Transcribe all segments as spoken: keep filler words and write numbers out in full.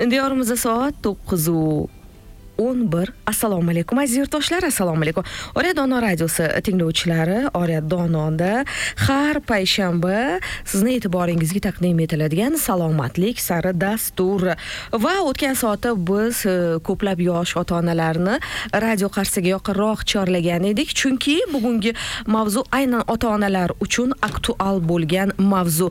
Diyorimizda soat to'qqiz o'n bir. Assalomu alaykum aziz yurtdoshlar, assalomu alaykum. Oriyat Dono radiosi tinglovchilari, Oriyat Donoda har payshanba sizni e'tiboringizga taqdim etiladigan salomatlik sari dastur. Va o'tgan soatda biz ko'plab yosh ota-onalarni radio qarshisiga yaqinroq chorlagan edik, chunki bugungi mavzu aynan ota-onalar uchun aktual bo'lgan mavzu.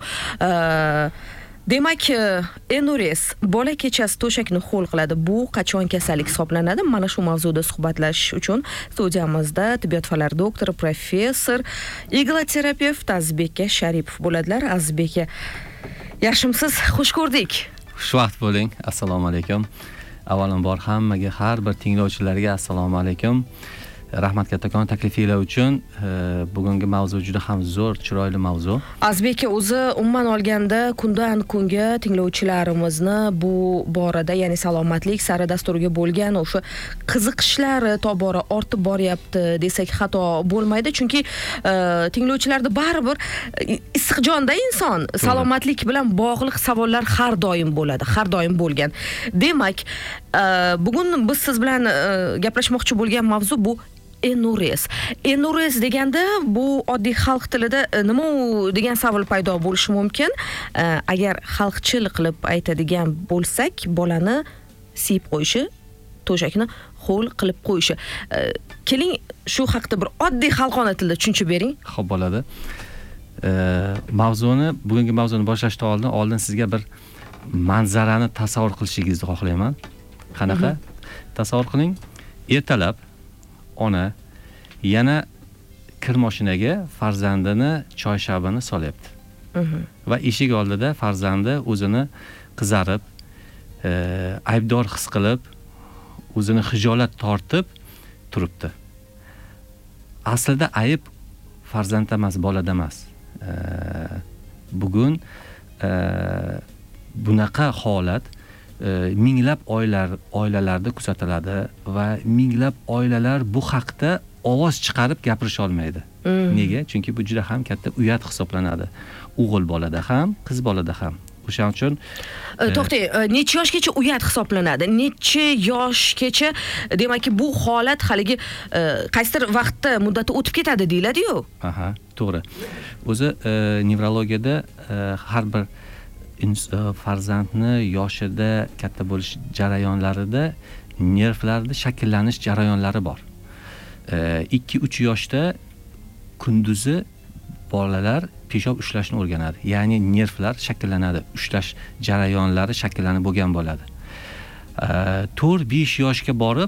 Demak, Enures bola kechasi to'shakni ho'l qiladi. Bu qachon kasallik hisoblanadi? Mana shu mavzuda suhbatlashish uchun studiyamizda tibbiyot fanlari doktori, professor, igloterapevt Azizbek Sharipov bo'ladilar. Azizbek, yaxshimisiz? Xush ko'rdik. Xushvaqt bo'ling. Assalomu alaykum. Avvalambor hammaga, har bir tinglovchilarga assalomu alaykum. Rahmat kattakon taklifinglar uchun. Bugungi mavzu juda ham zo'r, chiroyli mavzu. Azizbek, o'zi umuman olganda kundan kunga tinglovchilarimizni bu borada, ya'ni salomatlik sari dasturiga bo'lgan o'sha qiziqishlari tobora ortib boryapti desak xato bo'lmaydi, chunki tinglovchilarda baribir issiqjonda inson salomatlik bilan bog'liq savollar har doim bo'ladi, har doim bo'lgan. Demak, bugun biz siz bilan gaplashmoqchi bo'lgan mavzu bu Enures. Enures deganda bu oddiy xalq tilida nima u degan savol paydo bo'lishi mumkin. Agar xalqchil qilib aytadigan bo'lsak, bolani siyib qo'yishi, to'shakni ho'l qilib qo'yishi. Keling, shu haqida bir oddiy xalqona tilda tushunchib bering. Xo'p, bo'ladi. Mavzuni, bugungi mavzuni boshlashdan oldin, oldin sizga bir manzarani tasavvur qilishingizni xohlayman. Qanaqa? Tasavvur qiling, ertalab ona yana kir moshinaga farzandini choyshabini solyapti. Va eshik oldida farzandi o'zini qizarib, aybdor his qilib, o'zini xijolat tortib turibdi. Aslida ayb farzandda emas, bolada emas. Bugun bunaqa holat minglab oilalar oilalarda kuzatiladi va minglab oilalar bu haqda ovoz chiqarib gapirisha olmaydi. Mm. Nega? Chunki bu juda ham katta uyat hisoblanadi. O'g'il bolada ham, qiz bolada ham. O'shaning uchun to'xtang, necha yoshgacha uyat hisoblanadi? Necha yoshgacha, demakki bu holat haligi qaysidir vaqtda muddati o'tib ketadi deyiladi-ku. Aha, to'g'ri. O'zi nevrologiyada har bir farzandni yoshida katta bo'lish jarayonlarida nervlarda shakllanish jarayonlari bor. ikki uch yoshda kunduzi bolalar peshob ushlashni o'rganadi. Ya'ni nervlar shakllanadi, ushlash jarayonlari shakllanib bo'lgan bo'ladi. to'rt besh yoshga borib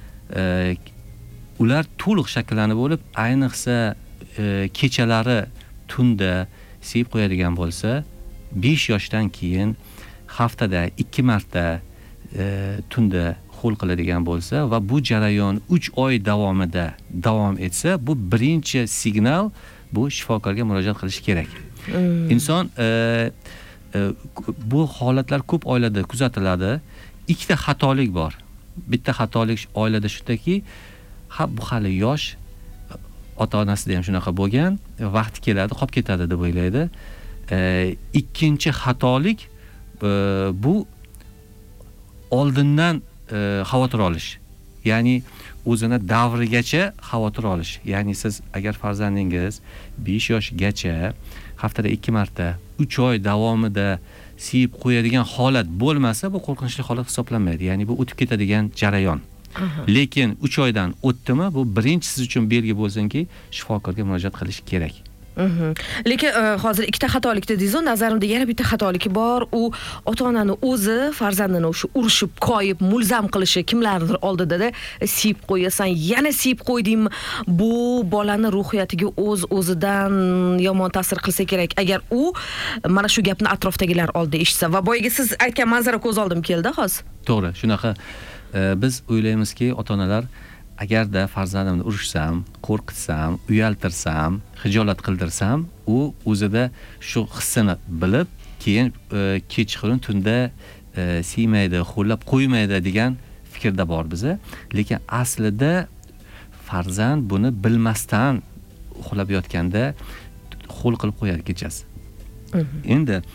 ular to'liq shakllanib bo'lib, ayniqsa kechalari tunda siyib qo'yadigan bo'lsa, besh yoshdan keyin haftada ikki marta e, tunda ho'l qiladigan bo'lsa va bu jarayon uch oy davomida davom etsa, bu birinchi signal, bu shifokorga murojaat qilish kerak. Mm. Inson e, e, bu holatlar ko'p oilada kuzatiladi. Ikkita xatolik bor. Bitta xatolik oilada shundaki, ha bu hali yosh, ota-onasida ham shunaqa bo'lgan, vaqti keladi, qolib ketadi deb o'ylaydi. E, ikkinchi xatolik e, bu oldindan e, xavotir olish. Ya'ni o'zini davrigacha xavotir olish. Ya'ni siz agar farzandingiz besh yoshgacha haftada ikki marta uch oy davomida siyib qo'yadigan holat bo'lmasa, bu qo'rqinchli holat hisoblanmaydi. Ya'ni bu o'tib ketadigan jarayon. Aha. Lekin uch oydan o'tdimi, bu birinchi siz uchun belgi bo'lsinki, shifokorga murojaat qilish kerak. Mhm. Lekin hozir ikkita xatolik dedingiz, nazarimda yana bitta xatolik bor. U ota-onani o'zi farzandini o'sha urishib, qoyib, mulzam qilishi, kimlardir oldida siyib qo'yasan, yana siyib qo'ydingmi, bu bolani ruhiyatiga o'z o'zidan yomon ta'sir qilsa kerak. Agar u mana shu gapni atrofdagilar oldida eshitsa va boyaga siz aytgan manzara ko'z oldim keldi hozir. To'g'ri, shunaqa biz o'ylaymizki, ota-onalar agarda farzandimni urishsam, qo'rqitsam, uyaltirsam, xijolat qildirsam, u o'zida shu hissini bilib, keyin e, kechqurun tunda e, siymaydi, xo'llab qo'ymaydi degan fikrda bor biza. Lekin aslida farzand buni bilmasdan uxlab yotganda ho'l qilib qo'yadi kechasi. Endi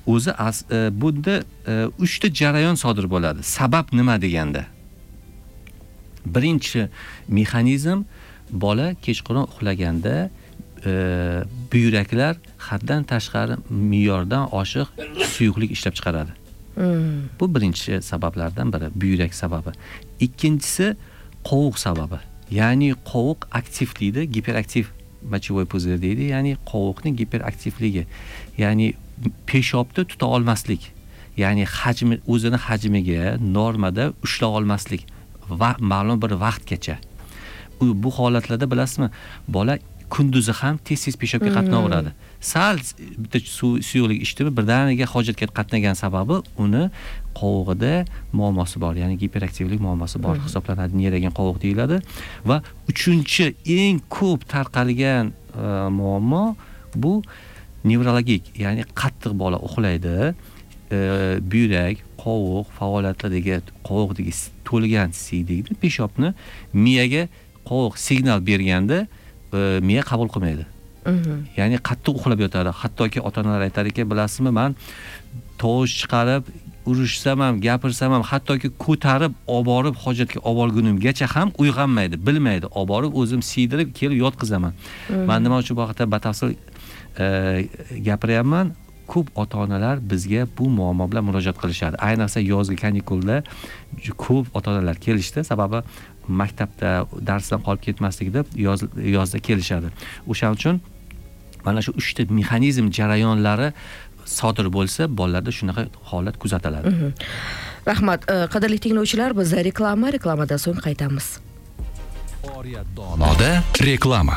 o'zi bunda uchta jarayon sodir bo'ladi. Sabab nima deganda? Birinchi mexanizm, bola kechqurun uxlaganda buyraklar haddan tashqari me'yordan oshiq suyuqlik ishlab chiqaradi. Hmm. Bu birinchi sabablardan biri, buyrak sababi. Ikkinchisi qovuq sababi. Ya'ni qovuq aktivligi, giperaktiv mochevoy puzir deydi, ya'ni qovuqning giperaktivligi. Ya'ni peshobni tuta olmaslik. Ya'ni hajmi o'zini hajmiga normada ushla olmaslik va ma'lum bir vaqtgacha. Bu holatlarda bilasizmi, bola kunduzi ham tez-tez peshobga qatnaveradi. Sal bitta suyuqlik ichdimi, birdaniga hojatga qatnagan sababi uni qovug'ida muammosi bor, ya'ni giperaktivlik muammosi bor hisoblanadi, neragan qovuq deyiladi. Va uchinchi eng ko'p tarqalgan muammo bu nevrologik, ya'ni qattiq bola uxlaydi, buyrak, qovuq faoliyatlaridagi qovuqdagi to'lgan siydik peshobni miyaga qovuq signal berganda miya qabul qilmaydi. Ya'ni qattiq uxlab yotadi. Hattoki ota-onalar aytadiki, bilasizmi, men tovush chiqarib, urishsam ham, gapirsam ham, hattoki ko'tarib, olib borib hojatga olib borgunimgacha ham uyg'onmaydi, bilmaydi. Olib borib o'zim siydirib kelib yotqizaman. Men nima uchun bu haqida batafsil gapiryapman? Ko'p ota-onalar bizga bu muammo bilan murojaat qilishadi. Ayniqsa yozgi kanikulda ko'p ota-onalar kelishdi, sababi maktabda darsdan qolib ketmaslik deb yoz, yozda kelishadi. O'shaning uchun mana shu uchta mexanizm jarayonlari sodir bo'lsa, bolalarda shunaqa holat kuzatiladi. Rahmat, qadrli tinglovchilar, biz reklama, reklamadan so'ng qaytamiz. Oriyat donoda reklama.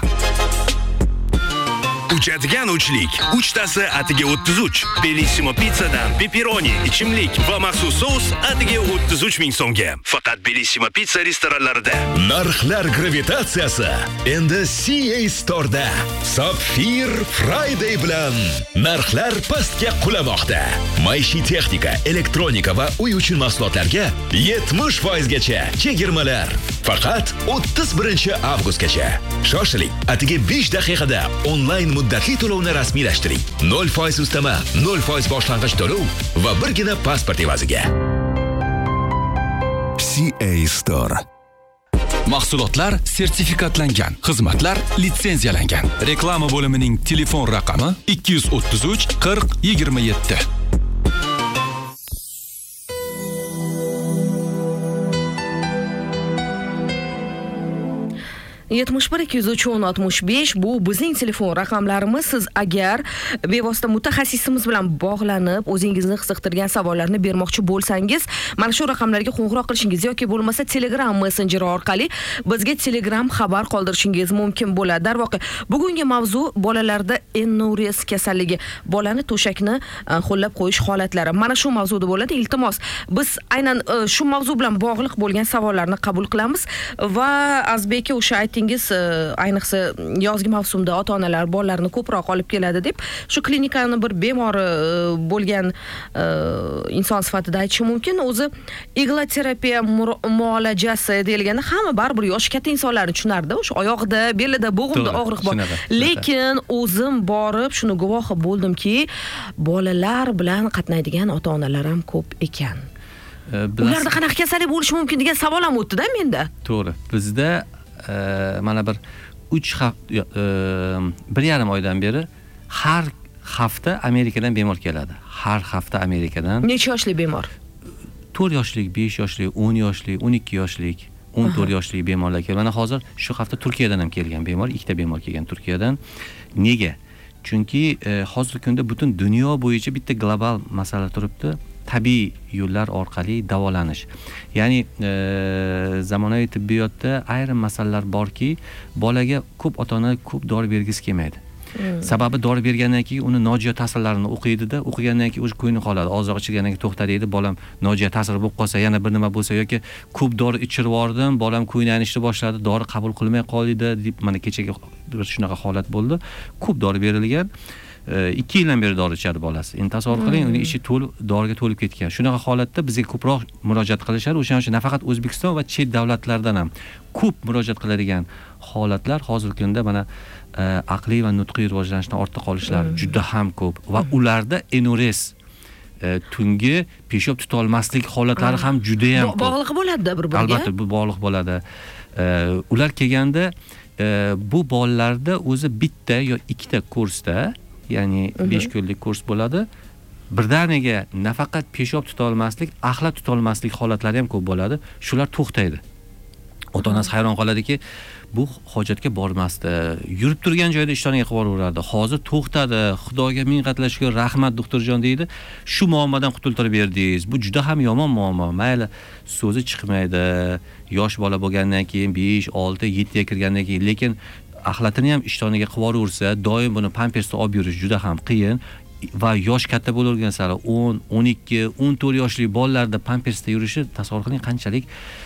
Uchadigan uchlik, uchtasi atiga o'ttiz uch. Bellissimo pizzadan pepperoni, ichimlik va maxsus sous atiga o'ttiz uch ming so'mga. Faqat Bellissimo pizza restoranlarida. Narxlar gravitatsiyasi endi C A Store'da. Sapphire Friday bilan narxlar pastga qulamoqda. Maishiy texnika, elektronika va uy uchun mahsulotlarga yetmish foiz gacha chegirmalar. Faqat o'ttiz birinchi avgustgacha. Shoshiling, atiga besh daqiqada onlayn muddatli to'lovni rasmiylashtiring. nol foiz ustama, nol foiz boshlang'ich to'lov va birgina pasport evaziga. C A Store. Mahsulotlar sertifikatlangan, xizmatlar litsenziyalangan. Reklama bo'limining telefon raqami ikki yuz o'ttiz uch qirq yigirma yetti. yetmish bir ikki yuz uch o'n oltmish besh bu bizning telefon raqamlarimiz. Siz agar bevosita mutaxassisimiz bilan bog'lanib o'zingizni qiziqtirgan savollarni bermoqchi bo'lsangiz, mana shu raqamlarga qo'ng'iroq qilishingiz yoki bo'lmasa Telegram messenjeri orqali bizga Telegram xabar qoldirishingiz mumkin bo'ladi. Darvoqe, bugungi mavzu bolalarda ennuris kasalligi, bolani to'shakni qo'llab qo'yish holatlari. Mana shu mavzuda bo'ladi. Iltimos, biz aynan shu mavzu bilan bog'liq bo'lgan savollarni qabul qilamiz va Azbeka o'sha ayting ayniqsa yozgi mavsumda ota-onalar bolalarini ko'proq olib keladi deb, shu klinikani bir bemor bo'lgan inson sifatida aytishim mumkin. O'zi igloterapiya muolajasi deyilganda hamma baribir yoshi katta insonlarni tushunardi. O'sha oyog'ida, belida, bo'g'imda og'riq bor. Lekin o'zim borib shuni guvohi bo'ldimki, bolalar bilan qatnaydigan ota-onalar ham ko'p ekan. Ularda qanaqa kasallik bo'lishi mumkin degan savol ham o'tdi-da menda. To'g'ri. Bizda mana bir uch hafta bir yarim oydan beri har hafta Amerikadan bemor keladi. Har hafta Amerikadan. Necha yoshli bemor? to'rt yoshlik, besh yoshlik, o'n yoshlik, o'n ikki yoshlik, o'n to'rt yoshlik bemorlar kelgan. Mana hozir shu hafta Turkiyadan ham kelgan bemor, ikkita bemor kelgan Turkiyadan. Nega? Chunki hozirgi kunda butun dunyo bo'yicha bitta global masala turibdi. Tabiiy yo'llar orqali davolanish. Ya'ni e, zamonaviy tibbiyotda ayrim masalalar borki, bolaga ko'p ota-ona ko'p dori bergisi kelmaydi. Hmm. Sababi dori bergandan keyin uni nojo'ya ta'sirlarini o'qiydi-da, o'qigandan keyin o'sha ko'ngli qoladi. Oziq ichgandan keyin to'xtaydi, bolam nojo'ya ta'sir bo'lib qolsa, yana bir nima bo'lsa yoki ko'p dori ichirib yordim, bolam ko'nglanishni boshladi, dori qabul qilmay qoldi deb mana kechaga bir shunaqa holat bo'ldi. Ko'p dori berilgan. ikki yildan beri dori ichadi bolasi. Endi tasavvur qiling, uning ichi to'lib, doriga to'lib ketgan. Shunaqa holatda bizga ko'proq murojaat qilishadi. O'shaning uchun nafaqat O'zbekiston va chet davlatlardan ham ko'p murojaat qiladigan holatlar hozirgi kunda mana aqliy va nutqiy rivojlanishdan ortda qolishlari juda ham ko'p va ularda enures tungi peshob tutolmaslik holatlari ham juda ham ko'p. Bog'liq bo'ladi bir-biriga. Albatta bu bog'liq bo'ladi. Ular kelganda bu bolalarda o'zi bitta yo ikkita kursda, ya'ni besh kunlik kurs bo'ladi. Birdaniga nafaqat peshob tutolmaslik, axlat tutolmaslik holatlari ham ko'p bo'ladi. Shular to'xtaydi. Ota-onasi hayron qoladiki, bu hojatga bormasdi. Yurib turgan joyda ishtoniga qilib yuborardi. Hozir to'xtadi. Xudoga ming qatla shukr, rahmat doktorjon deydi. Shu muammodan qutultirib berdingiz. Bu juda ham yomon muammo. Mayli, so'zi chiqmaydi. Yosh bola bo'lgandan keyin besh, olti, yetti ga kirgandan keyin, lekin axlatini ham ishtoniga qilib yuborsa, doim buni pampersda olib yurish juda ham qiyin. Va yosh katta bo'lgan sari o'n, o'n ikki, o'n to'rt yoshli bolalarda pampersda yurishi tasavvur qiling qanchalik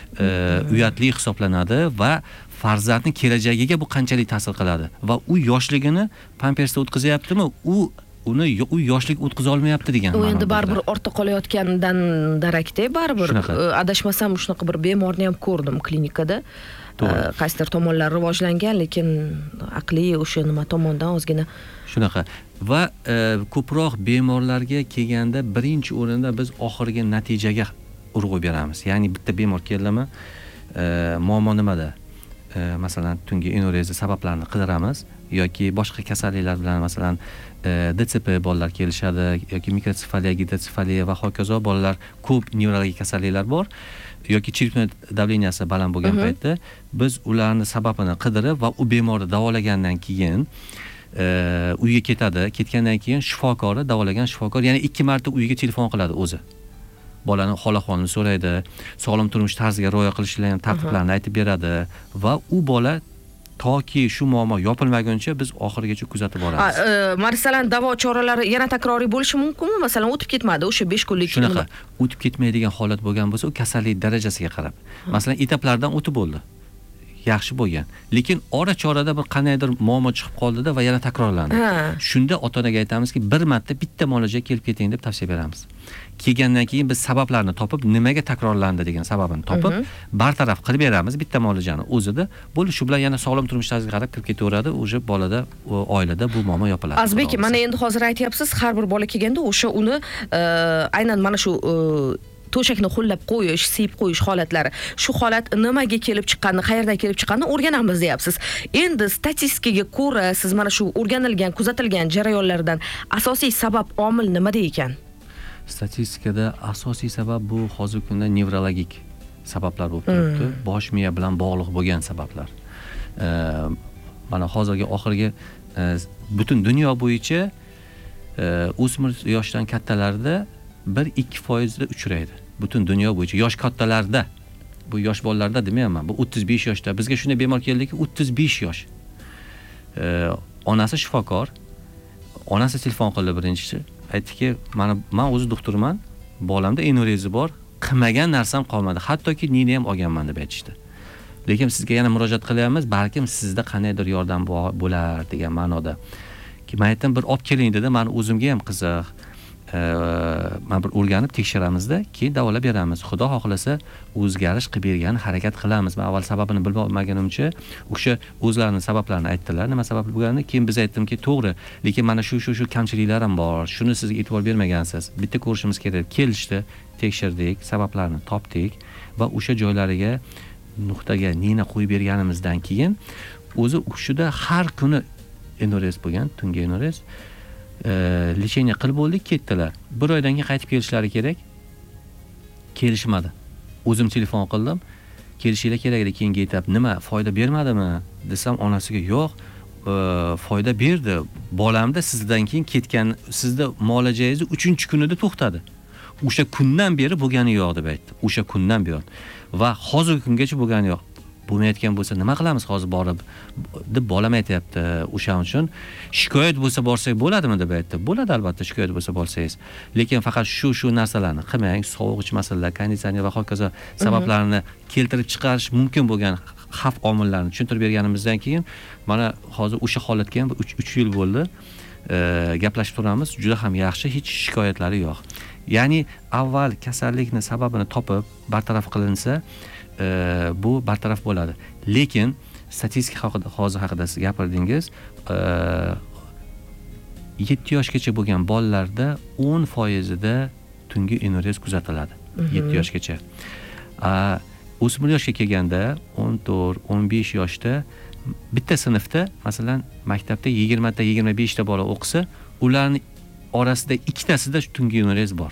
uyatli hisoblanadi va farzandning kelajagiga bu qanchalik ta'sir qiladi va u yoshligini pampersda o'tkazyaptimi, u uni u yoshlik o'tkaza olmayapti degan ma'noda. U endi baribir ortda qolayotganidan darakda, baribir adashmasam shunaqa bir bemorni ham ko'rdim klinikada. Qaysidir tomonlar rivojlangan, lekin aqliy o'sha nima tomondan ozgina shunaqa. Va ko'proq bemorlarga kelganda birinchi o'rinda biz oxirgi natijaga urg'u beramiz. Ya'ni bitta bemor keldimi, muammo nimada? Masalan, tungi enorezia sabablarini qidiramiz yoki boshqa kasalliklar bilan, masalan, D C P bolalar kelishadi yoki mikrosefaliya, gidrotsefaliya va hokazo bolalar ko'p nevrologik kasalliklar bor yoki chirkni davleniyasi baland bo'lgan paytda biz ularni sababini qidirib va u bemorni davolagandan keyin uyga ketadi. Ketgandan keyin shifokori, davolagan shifokor yana ikki marta uyga telefon qiladi o'zi. Bolani hol-ahvolini so'raydi, sog'lom turmush tarziga rioya qilishlarini, tartiblarni aytib beradi va u bola toki shu muammo yopilmaguncha biz oxirigacha kuzatib boramiz. Masalan, davo choralari yana takroriy bo'lishi mumkinmi? Masalan, o'tib ketmadi o'sha besh kunlik. Shunaqa, o'tib ketmaydigan holat bo'lgan bo'lsa, u kasallik darajasiga qarab. Masalan, etaplardan o'tib bo'ldi. Yaxshi bo'lgan. Lekin ora-chorada bir qandaydir muammo chiqib qoldida va yana takrorlandi. Shunda ota-onaga aytamizki, bir marta bitta muolajaga kelib keting deb tavsiya beramiz. Kelgandan keyin biz sabablarni topib, nimaga takrorlandi degan sababini topib, bartaraf qilib beramiz bitta muolajani o'zida. Bo'ldi, shu bilan yana sog'lom turmush tarziga qarab kirib ketaveradi. O'sha bolada, oilada bu muammo yopiladi. Azbek, mana endi hozir aytyapsiz, har bir bola kelganda o'sha uni aynan mana shu to'shakni qo'llab qo'yish, siyib qo'yish holatlari. Shu holat nimaga kelib chiqqanini, qayerdan kelib chiqqanini o'rganamiz deyapsiz. Endi statistikaga ko'ra siz mana shu o'rganilgan, kuzatilgan jarayonlardan asosiy sabab omil nimada ekan? Statistikada asosiy sabab bu hozirgi kunda nevrologik sabablar bo'lib turibdi. Bosh miya bilan bog'liq bo'lgan sabablar. Mana hozirgi oxirgi butun dunyo bo'yicha o'smir yoshdan kattalarda bir ikki foiz da uchraydi. Butun dunyo bo'yicha yosh kattalarda, bu yosh bolalarda demayman, bu o'ttiz besh yoshda. Bizga shunday bemor keldiki, o'ttiz besh yosh. Onasi shifokor. Onasi telefon qildi birinchi. Aytdiki, mana men o'zi doktorman, bolamda enorezi bor, qilmagan narsam qolmadi. Hattoki nini ham olganman deb aytishdi. Lekin sizga yana murojaat qilyapmiz, balkim sizda qandaydir yordam bo'lar degan ma'noda. Ki men aytdim, bir olib keling dedi, meni o'zimga ham qiziq. Men bir o'rganib tekshiramizda, keyin davolab beramiz. Xudo xohlasa, o'zgarish qilib bergan harakat qilamiz. Men avval sababini bilmaganimcha, o'sha o'zlarining sabablarini aytdilar, nima sabab bo'lganini. Keyin biz aytdimki, to'g'ri, lekin mana shu shu shu kamchiliklar ham bor. Shuni siz e'tibor bermagansiz. Bitta ko'rishimiz kerak. Kelishdi, tekshirdik, sabablarni topdik va o'sha joylariga nuqtaga nina qo'yib berganimizdan keyin o'zi o'shida har kuni enorez bo'lgan, tungi enorez lecheniya qilib bo'ldik, ketdilar. Bir oydan keyin qaytib kelishlari kerak. Kelishmadi. O'zim telefon qildim. Kelishinglar kerak edi, keyingi etap. Nima, foyda bermadimi? Desam, onasiga yo'q, foyda berdi. Bolamda sizdan keyin ketgan, sizda muolajangiz uchinchi kunida to'xtadi. O'sha kundan beri bo'lgani yo'q deb aytdi. O'sha kundan beri. Va hozirgi kungacha bo'lgani yo'q. Bo'lmayotgan bo'lsa nima qilamiz hozir borib deb bolam aytayapti. O'shaning uchun shikoyat bo'lsa borsak bo'ladimi deb aytdi. Bo'ladi albatta, shikoyat bo'lsa borsangiz. Lekin faqat shu shu narsalarni qilmang, sovuq ichmasalar, konditsioner va hokazo sabablarini keltirib chiqarish mumkin bo'lgan xavf omillarni tushuntirib berganimizdan keyin mana hozir o'sha holatga ham uch yil bo'ldi. Gaplashib turamiz. Juda ham yaxshi, hech shikoyatlari yo'q. Ya'ni avval kasallikni sababini topib bartaraf qilinsa, bu bartaraf bo'ladi. Lekin statistika haqida hozir haqida siz gapirdingiz, yetti yoshgacha bo'lgan bolalarda o'n foiz da tungi enurez kuzatiladi yetti yoshgacha. O'smir yoshga kelganda o'n to'rt o'n besh yoshda bitta sinfda, masalan, maktabda yigirma ta yigirma besh ta bola o'qisa, ularning orasida ikkitasida tungi enurez bor.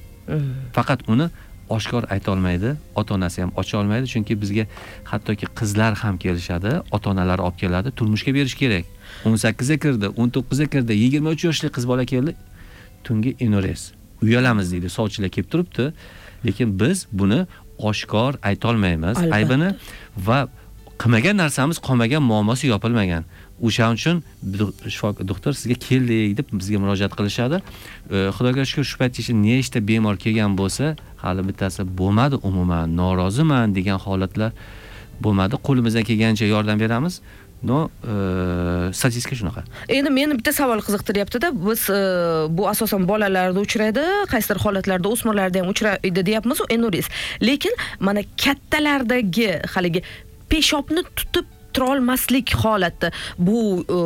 Faqat uni oshkor ayta olmaydi, ota-onasi ham ocha olmaydi, chunki bizga hattoki qizlar ham kelishadi, ota-onalari olib keladi, turmushga berish kerak. o'n sakkizga kirdi, o'n to'qqizga kirdi, yigirma uch yoshli qiz bola keldi, tungi enurez. Uyalamiz deydi, sovchilar kelib turibdi, lekin biz buni oshkor ayta olmaymiz aybini va qilmagan narsamiz qolmagan, muammosi yopilmagan. O'shaning uchun shifokor doktor sizga keldik deb bizga murojaat qilishadi. Xudoga shukr, shu paytgacha nechta bemor kelgan bo'lsa, hali bittasi bo'lmadi, umuman noroziman degan holatlar bo'lmadi. Qo'limizdan kelgancha yordam beramiz. No, statistika shunaqa. Endi meni bitta savol qiziqtiryapti-da. Biz bu asosan bolalarda uchraydi, qaysidir holatlarda o'smirlarda ham uchraydi deyapmiz, enurez. Lekin mana kattalardagi haligi peshobni tutib tura olmaslik holati bu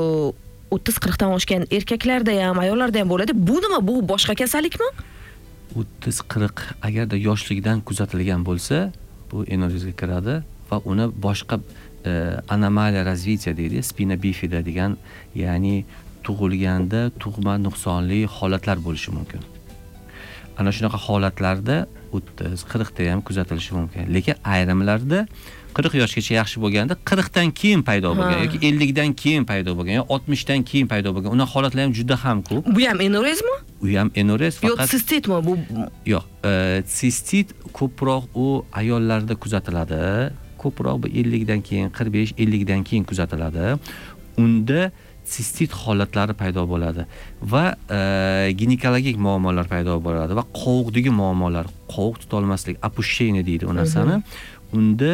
o'ttiz qirq dan oshgan erkaklarda ham, ayollarda ham bo'ladi. Bu nima? Bu boshqa kasallikmi? o'ttiz qirq agarda yoshligidan kuzatilgan bo'lsa, bu enurezga kiradi va uni boshqa anomaliya razvitiya deydi, spina bifida degan, ya'ni tug'ilganda tug'ma nuqsonli holatlar bo'lishi mumkin. Ana shunaqa holatlarda o'ttiz qirq da ham kuzatilishi mumkin. Lekin ayrimlarda qirq yoshgacha yaxshi bo'lganda, qirq dan keyin paydo bo'lgan yoki ellik dan keyin paydo bo'lgan yoki oltmish dan keyin paydo bo'lgan. Uning holatlari ham juda ham ko'p. Bu ham enurezmi? U ham enurez, faqat yo'q, sistitmi bu? Yo'q, sistit ko'proq u ayollarda kuzatiladi. Ko'proq bu ellik dan keyin, qirq besh ellik dan keyin kuzatiladi. Unda sistit holatlari paydo bo'ladi va ginekologik muammolar paydo bo'ladi va qovuqdagi muammolar, qovuq tutolmaslik, opushchение deydi u narsani. Unda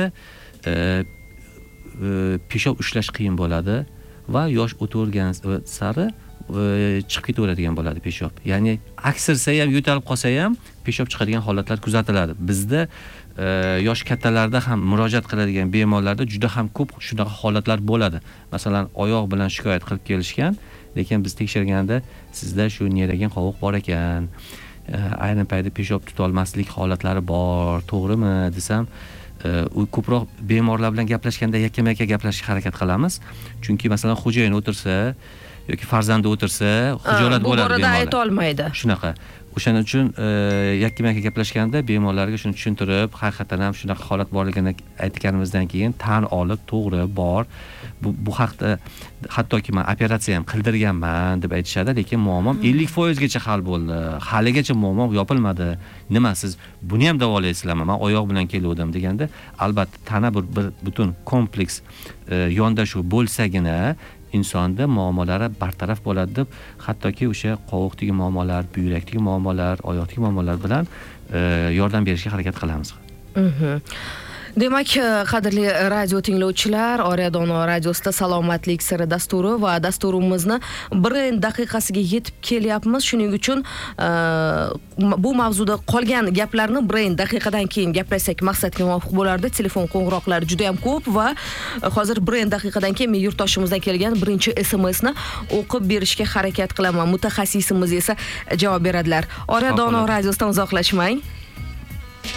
peshob ushlash qiyin bo'ladi va yosh o'tavergan sari chiqib ketaveradigan bo'ladi peshob. Ya'ni aksirsa ham yo'talib qolsa ham peshob chiqadigan holatlar kuzatiladi. Bizda yosh kattalarda ham murojaat qiladigan bemorlarda juda ham ko'p shunaqa holatlar bo'ladi. Masalan, oyoq bilan shikoyat qilib kelishgan, lekin biz tekshirganda sizda shu neragan qovuq bor ekan, ayni paytda peshob tutolmaslik holatlari bor, to'g'rimi desam, u ko'proq bemorlar bilan gaplashganda yakkama-yakka gaplashishga harakat qilamiz. Chunki masalan, xo'jayin o'tirsa yoki farzandi o'tirsa, xijolat bo'ladi bemorlar. Bu borada ayta olmaydi. Shunaqa. O'shaning uchun yakkama-yakka gaplashganda bemorlarga shuni tushuntirib, haqiqatan ham shunaqa holat borligini aytganimizdan keyin tan olib, to'g'ri, bor. Bu bu haqda hattoki men operatsiya ham qildirganman deb aytishadi, lekin muammom ellik foiz gacha hal bo'ldi. Haligacha muammom yopilmadi. Nima siz buni ham davolaysizlarmi? Men oyoq bilan kelgandim deganda, albatta tana bir, bir butun kompleks yondashuv bo'lsagina insonda muammolari bartaraf bo'ladi deb, hattoki o'sha qovoqdagi muammolar, buyrakdagi muammolar, oyoqdagi muammolar bilan yordam berishga harakat qilamiz. Demak, qadrli radio tinglovchilar, Oriya Dono radiosida salomatlik siri dasturi va dasturimizni birinchi daqiqasiga yetib kelyapmiz. Shuning uchun bu mavzuda qolgan gaplarni birinchi daqiqadan keyin gaplashsak maqsadga muvofiq bo'lardi. Telefon qo'ng'iroqlari juda ham ko'p va hozir birinchi daqiqadan keyin men yurtdoshimizdan kelgan birinchi S M S ni o'qib berishga harakat qilaman. Mutaxassisimiz esa javob beradilar. Oriya Dono radiosidan uzoqlashmang.